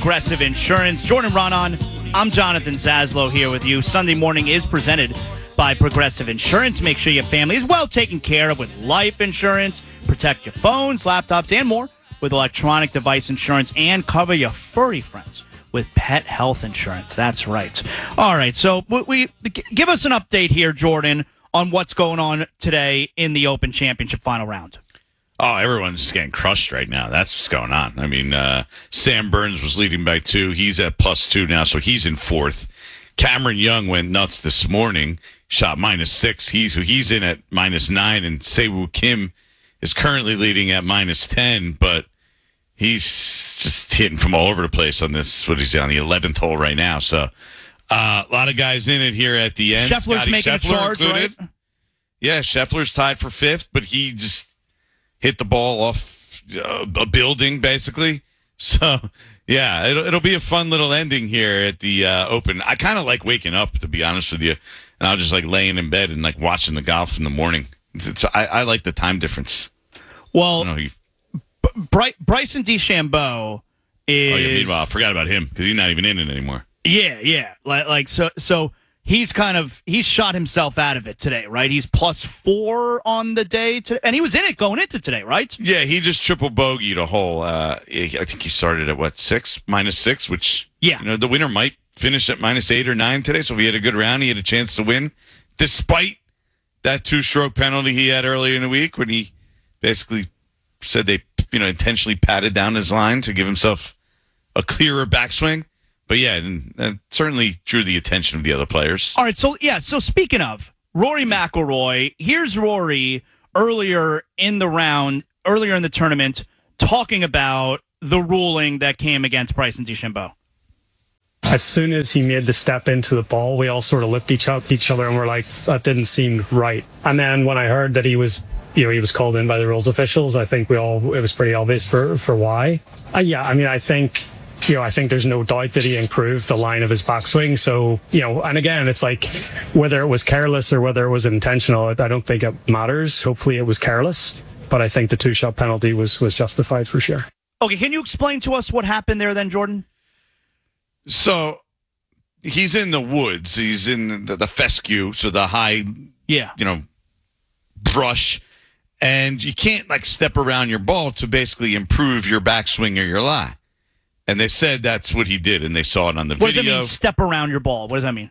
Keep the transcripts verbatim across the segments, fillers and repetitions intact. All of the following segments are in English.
Progressive Insurance. Jordan Ronan, I'm Jonathan Zaslow here with you. Sunday morning is presented by Progressive Insurance. Make sure your family is well taken care of with life insurance. Protect your phones, laptops, and more with electronic device insurance, and cover your furry friends with pet health insurance. That's right. All right, so we, we give us an update here, Jordan, on what's going on today in the Open Championship final round. Oh, everyone's just getting crushed right now. That's what's going on. I mean, uh, Sam Burns was leading by two. He's at plus two now, so he's in fourth. Cameron Young went nuts this morning, shot minus six. He's he's in at minus nine, and Sewoo Kim is currently leading at minus ten, but he's just hitting from all over the place on this. What is he on the eleventh hole right now? So uh, a lot of guys in it here at the end. Scheffler's Scotty making Scheffler a charge, included. right? Yeah, Scheffler's tied for fifth, but he just hit the ball off uh, a building, basically. So, yeah, it'll, it'll be a fun little ending here at the uh, Open. I kind of like waking up, to be honest with you, and I was just like laying in bed and like watching the golf in the morning. It's, it's, I, I like the time difference. Well, you know, B- Bry- Bryson DeChambeau is. Oh, yeah, meanwhile, I forgot about him because he's not even in it anymore. Yeah, yeah. Like, like so, so he's kind of he's shot himself out of it today, right? He's plus four on the day, to, and he was in it going into today, right? Yeah, he just triple bogeyed a hole. Uh, I think he started at what six minus six, which yeah, you know the winner might finish at minus eight or nine today. So if he had a good round, he had a chance to win, despite that two-stroke penalty he had earlier in the week when he basically said they you know intentionally patted down his line to give himself a clearer backswing. But yeah, and, and certainly drew the attention of the other players. All right, so yeah, so speaking of Rory McIlroy, here's Rory earlier in the round, earlier in the tournament, talking about the ruling that came against Bryson DeChambeau. As soon as he made the step into the ball, we all sort of looked each at each other and were like, that didn't seem right. And then when I heard that he was, you know, he was called in by the rules officials, I think we all, it was pretty obvious for, for why. Uh, yeah, I mean, I think... You know, I think there's no doubt that he improved the line of his backswing. So, you know, and again, it's like whether it was careless or whether it was intentional, I don't think it matters. Hopefully it was careless, but I think the two-shot penalty was was justified for sure. Okay, can you explain to us what happened there then, Jordan? So he's in the woods. He's in the, the fescue, so the high, yeah, you know, brush. And you can't, like, step around your ball to basically improve your backswing or your lie. And they said that's what he did, and they saw it on the what video. What does it mean, step around your ball? What does that mean?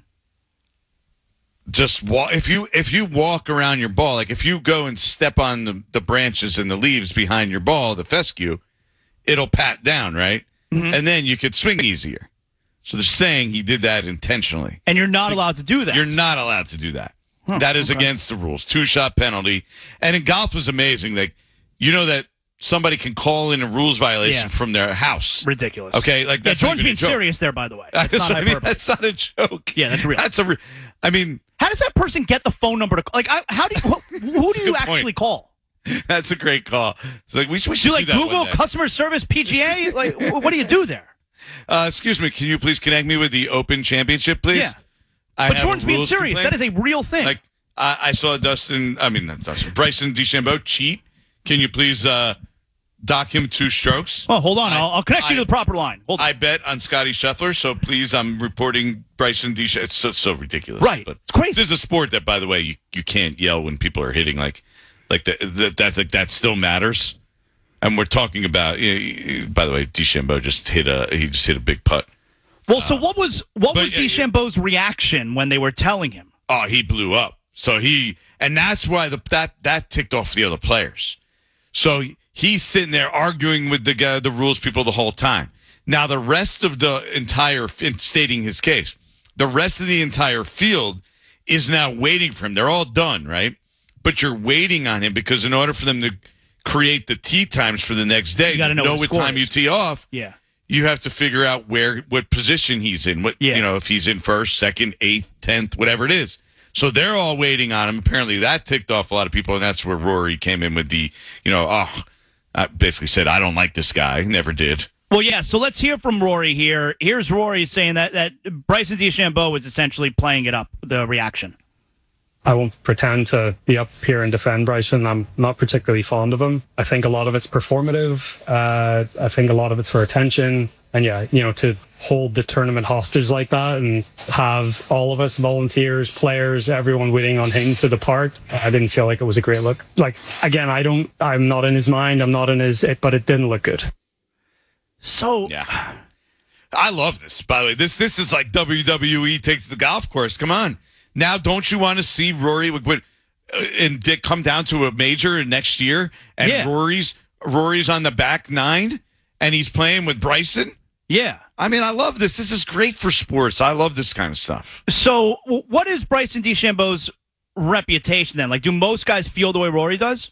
Just walk. If you if you walk around your ball, like if you go and step on the, the branches and the leaves behind your ball, the fescue, it'll pat down, right? Mm-hmm. And then you could swing easier. So they're saying he did that intentionally. And you're not so allowed to do that. You're not allowed to do that. Huh, that is okay. Against the rules. Two-shot penalty. And in golf is amazing. Like, you know that somebody can call in a rules violation yeah. from their house. Ridiculous. Okay, like that's yeah, Jordan's being a joke. serious there, by the way. That's not I mean, that's not a joke. Yeah, that's real. That's a. Re- I mean, how does that person get the phone number to like? I, how do you? Who, who do you actually point. call? That's a great call. It's like we should, we should do like do that Google one day. customer service P G A. Like, what do you do there? Uh, excuse me, can you please connect me with the Open Championship, please? Yeah, I but Jordan's being serious. Complaint. That is a real thing. Like I, I saw Dustin. I mean, not Dustin. Bryson DeChambeau cheat. Can you please? Uh, Dock him two strokes. Oh, hold on. I, I'll, I'll connect I, you to the proper line. Hold on. I bet on Scotty Scheffler, so please, I'm reporting Bryson DeChambeau. It's so, so ridiculous. Right. But it's crazy. This is a sport that, by the way, you, you can't yell when people are hitting like like the, the, that. Like, that still matters. And we're talking about. You know, by the way, DeChambeau just hit a he just hit a big putt. Well, so what was what but, was DeChambeau's reaction when they were telling him? Oh, he blew up. So he and that's why the that that ticked off the other players. So. He's sitting there arguing with the uh, the rules people the whole time. Now, the rest of the entire, in stating his case, the rest of the entire field is now waiting for him. They're all done, right? But you're waiting on him because in order for them to create the tee times for the next day, you gotta know, know what what time you tee off, yeah. you have to figure out where what position he's in. What yeah. you know, if he's in first, second, eighth, tenth, whatever it is. So they're all waiting on him. Apparently, that ticked off a lot of people, and that's where Rory came in with the, you know, oh. I basically said, I don't like this guy. Never did. Well, yeah, so let's hear from Rory here. Here's Rory saying that, that Bryson DeChambeau was essentially playing it up, the reaction. I won't pretend to be up here and defend Bryson. I'm not particularly fond of him. I think a lot of it's performative. Uh, I think a lot of it's for attention. And yeah, you know, to hold the tournament hostage like that and have all of us volunteers, players, everyone waiting on him to depart, I didn't feel like it was a great look. Like, again, I don't, I'm not in his mind, I'm not in his, it, but it didn't look good. So, yeah. I love this, by the way. This this is like W W E takes the golf course. Come on. Now, don't you want to see Rory would, and Dick come down to a major next year, and yeah. Rory's Rory's on the back nine, and he's playing with Bryson? Yeah. I mean, I love this. This is great for sports. I love this kind of stuff. So, what is Bryson DeChambeau's reputation then? Like, do most guys feel the way Rory does?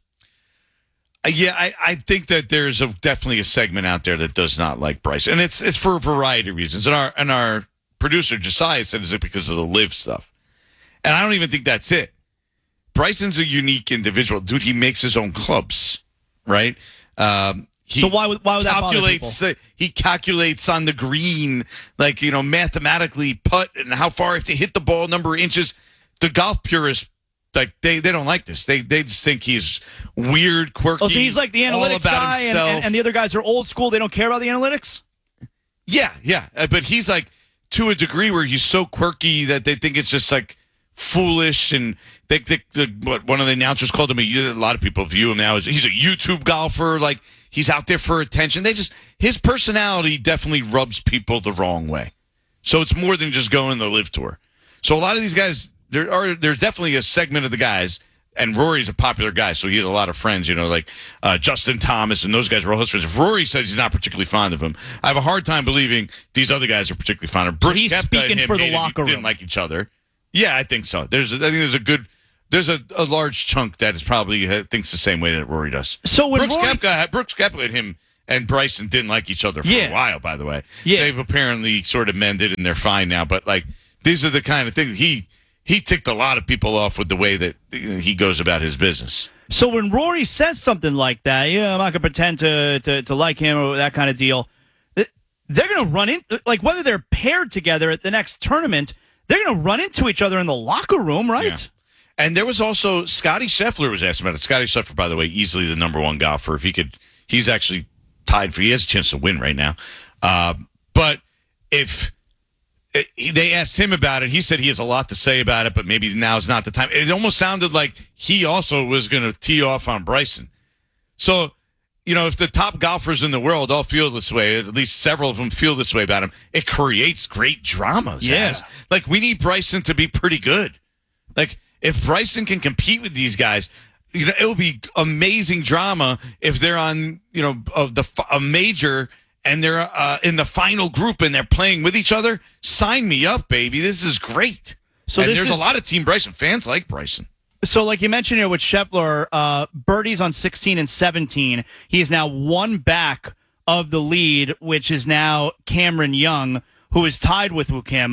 Uh, yeah, I, I think that there's a, definitely a segment out there that does not like Bryson, and it's it's for a variety of reasons. And our and our producer Josiah said, "Is it because of the live stuff?" And I don't even think that's it. Bryson's a unique individual, dude. He makes his own clubs, right? Um, he so why would why would that bother calculates people? uh, he calculates on the green, like, you know, mathematically putt and how far if to hit the ball, number of inches. The golf purists, like they, they don't like this. They they just think he's weird, quirky. Oh, so he's like the analytics all about guy, and, and, and the other guys are old school. They don't care about the analytics. Yeah, yeah, uh, but he's like to a degree where he's so quirky that they think it's just like foolish, and they think the, what one of the announcers called him a, a lot of people view him now as he's a YouTube golfer. Like he's out there for attention. They just his personality definitely rubs people the wrong way. So it's more than just going the live tour. So a lot of these guys. There are there's definitely a segment of the guys, and Rory's a popular guy, so he has a lot of friends, you know, like uh, Justin Thomas, and those guys are all his friends. If Rory says he's not particularly fond of him, I have a hard time believing these other guys are particularly fond of him. Brooks So he's Koepka speaking and him for the hated- locker didn't room. like each other. Yeah, I think so. There's, a, I think there's a good, there's a, a large chunk that is probably uh, thinks the same way that Rory does. So when Brooks Rory- Koepka, Brooks Koepka and him and Bryson didn't like each other for Yeah. a while, by the way. Yeah. They've apparently sort of mended and they're fine now. But like, these are the kind of things he. He ticked a lot of people off with the way that he goes about his business. So when Rory says something like that, yeah, I'm not going to pretend to, to to like him or that kind of deal, they're going to run in, like whether they're paired together at the next tournament, they're going to run into each other in the locker room, right? Yeah. And there was also, Scotty Scheffler was asked about it. Scotty Scheffler, by the way, easily the number one golfer. If he could, he's actually tied for, he has a chance to win right now. Uh, but if... It, they asked him about it. He said he has a lot to say about it, but maybe now's not the time. It almost sounded like he also was going to tee off on Bryson. So, you know, if the top golfers in the world all feel this way, at least several of them feel this way about him, it creates great drama. Yeah. Zaz. Like, we need Bryson to be pretty good. Like, if Bryson can compete with these guys, you know, it'll be amazing drama if they're on, you know, of the a major and they're uh, in the final group and they're playing with each other. Sign me up, baby. This is great. So and this there's is- a lot of Team Bryson fans like Bryson. So like you mentioned here with Scheffler, uh, birdies on sixteen and seventeen. He is now one back of the lead, which is now Cameron Young, who is tied with Kim.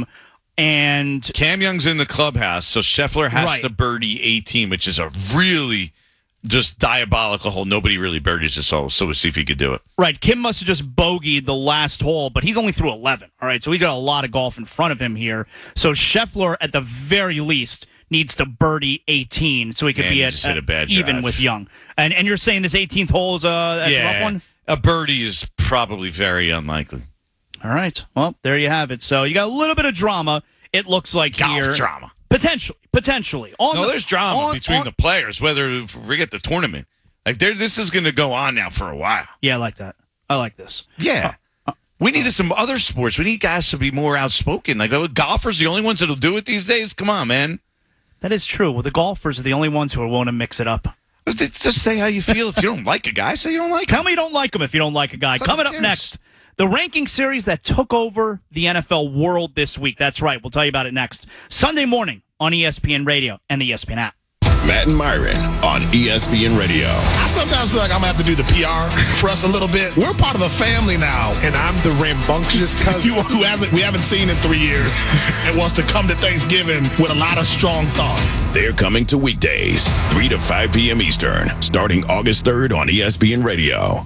And Cam Young's in the clubhouse, so Scheffler has Right. to birdie eighteen, which is a really just diabolical hole. Nobody really birdies this hole, so we'll see if he could do it. right, Kim must have just bogeyed the last hole, but he's only through eleven. All right, so he's got a lot of golf in front of him here. So Scheffler, at the very least, needs to birdie eighteen, so he could Man, be he at, just hit a at bad even drive. with Young. And and you're saying this eighteenth hole is uh, that's a rough one? A birdie is probably very unlikely. All right, well, there you have it. So you got a little bit of drama, it looks like Golf here. drama. Potentially, potentially. On No, the- there's drama on- between on- the players, whether forget the tournament. Like, there, this is going to go on now for a while. Yeah, I like that. I like this. Yeah. We need some other sports. We need guys to be more outspoken. Like, oh, golfers, the only ones that'll do it these days? Come on, man. That is true. Well, the golfers are the only ones who are willing to mix it up. Just just say how you feel. If you don't like a guy, say you don't like Tell him. me you don't like them if you don't like a guy. It's like, Coming who up cares? next, the ranking series that took over the N F L world this week. That's right. We'll tell you about it next. Sunday morning on E S P N Radio and the E S P N app. Matt and Myron on E S P N Radio. I sometimes feel like I'm going to have to do the P R for us a little bit. We're part of a family now. And I'm the rambunctious cousin. You, who hasn't, we haven't seen in three years and wants to come to Thanksgiving with a lot of strong thoughts. They're coming to weekdays, three to five p.m. Eastern, starting August third on E S P N Radio.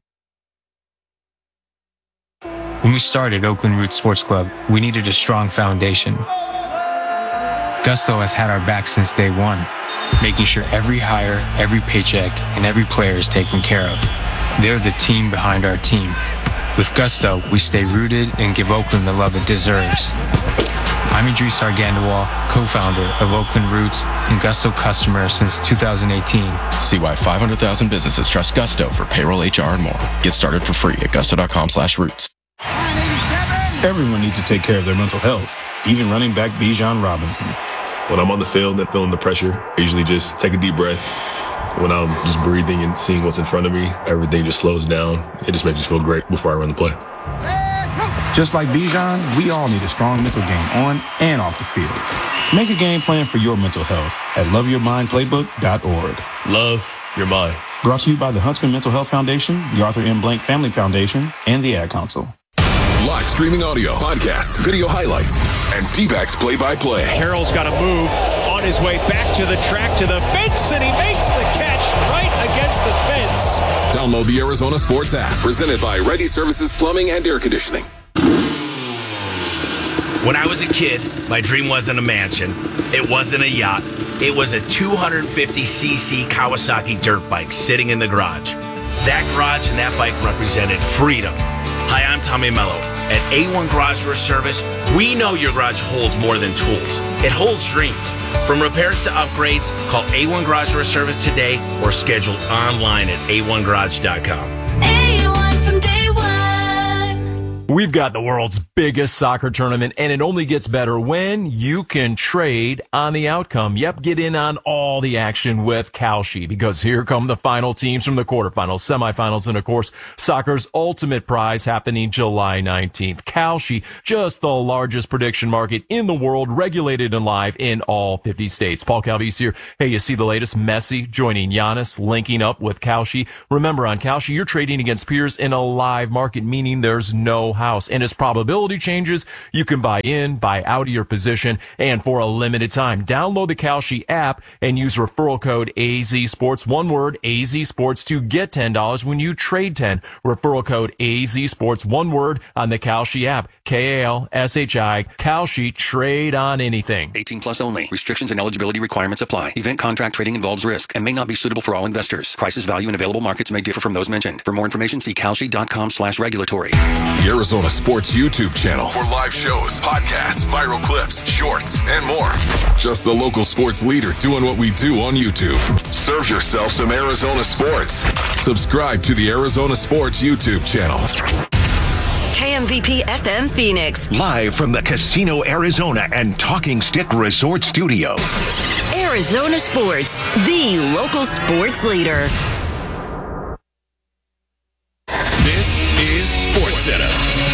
When we started Oakland Roots Sports Club, we needed a strong foundation. Gusto has had our back since day one, making sure every hire, every paycheck, and every player is taken care of. They're the team behind our team. With Gusto, we stay rooted and give Oakland the love it deserves. I'm Idris Argandawal, co-founder of Oakland Roots and Gusto customer since two thousand eighteen. See why five hundred thousand businesses trust Gusto for payroll, H R, and more. Get started for free at gusto.com slash roots. Everyone needs to take care of their mental health, even running back Bijan Robinson. When I'm on the field and feeling the pressure, I usually just take a deep breath. When I'm just breathing and seeing what's in front of me, everything just slows down. It just makes me feel great before I run the play. Just like Bijan, we all need a strong mental game on and off the field. Make a game plan for your mental health at love your mind playbook dot org. Love your mind. Brought to you by the Huntsman Mental Health Foundation, the Arthur M. Blank Family Foundation, and the Ad Council. Live streaming audio, podcasts, video highlights, and D-backs play-by-play. Carroll's got to move on his way back to the track, to the fence, and he makes the catch right against the fence. Download the Arizona Sports app, presented by Ready Services Plumbing and Air Conditioning. When I was a kid, my dream wasn't a mansion. It wasn't a yacht. It was a two hundred fifty c c Kawasaki dirt bike sitting in the garage. That garage and that bike represented freedom. Hi, I'm Tommy Mello. At A one Garage Door Service, we know your garage holds more than tools. It holds dreams. From repairs to upgrades, call A one Garage Door Service today or schedule online at a one garage dot com. A one from day one. We've got the world's biggest soccer tournament, and it only gets better when you can trade on the outcome. Yep, get in on all the action with Kalshi, because here come the final teams from the quarterfinals, semifinals, and of course, soccer's ultimate prize happening July nineteenth. Kalshi, just the largest prediction market in the world, regulated and live in all fifty states. Paul Calvise here. Hey, you see the latest? Messi joining Giannis, linking up with Kalshi. Remember, on Kalshi, you're trading against peers in a live market, meaning there's no house. And as probability changes, you can buy in, buy out of your position, and for a limited time. Download the Kalshi app and use referral code A Z Sports, one word, A Z Sports, to get ten dollars when you trade ten. Referral code A Z Sports, one word, on the Kalshi app. K A L S H I, Kalshi, trade on anything. eighteen plus only. Restrictions and eligibility requirements apply. Event contract trading involves risk and may not be suitable for all investors. Prices, value, and available markets may differ from those mentioned. For more information, see kalshi.com slash regulatory. The Arizona Sports YouTube channel for live shows, podcasts, viral clips, shorts, and more. Just the local sports leader doing what we do on YouTube. Serve yourself some Arizona sports. Subscribe to the Arizona Sports YouTube channel. K M V P F M Phoenix. Live from the Casino Arizona and Talking Stick Resort Studio. Arizona Sports, the local sports leader. This is SportsCenter.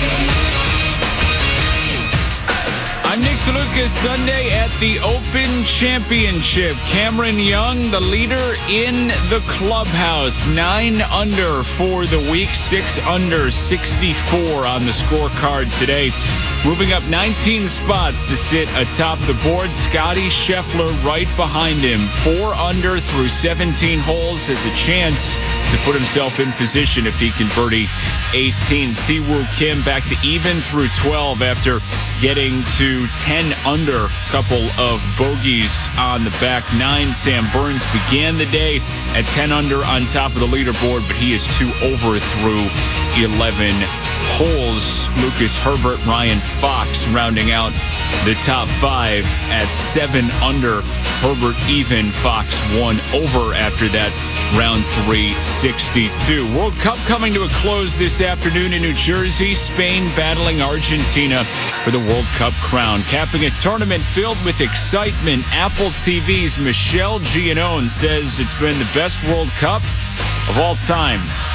I'm Nick DeLuca. Sunday at the Open Championship. Cameron Young, the leader in the clubhouse. Nine under for the week. Six under, sixty-four on the scorecard today. Moving up nineteen spots to sit atop the board. Scotty Scheffler right behind him. Four under through seventeen holes. Has a chance to put himself in position if he can birdie eighteen. Siwoo Kim back to even through twelve after getting to ten under. Couple of bogeys on the back nine. Sam Burns began the day at ten under on top of the leaderboard, but he is two over through eleven holes. Lucas Herbert, Ryan Fox rounding out the top five at seven under. Herbert even, Fox one over after that round three, sixty-two. World Cup coming to a close this afternoon in New Jersey. Spain battling Argentina for the World Cup crown. Capping a tournament filled with excitement, Apple T V's Michelle Giannone says it's been the best World Cup of all time